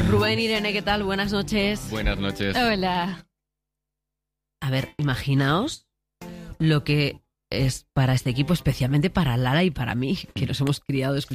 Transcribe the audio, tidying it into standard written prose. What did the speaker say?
Rubén, Irene, ¿qué tal? Buenas noches. Buenas noches. Hola. A ver, imaginaos lo que es para este equipo, especialmente para Lara y para mí, que nos hemos criado escuchando